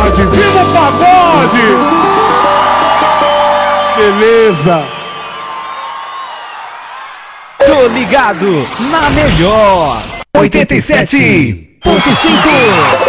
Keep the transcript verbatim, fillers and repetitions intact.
pagode, viva o pagode! Beleza! Tô ligado na melhor oitenta e sete ponto cinco.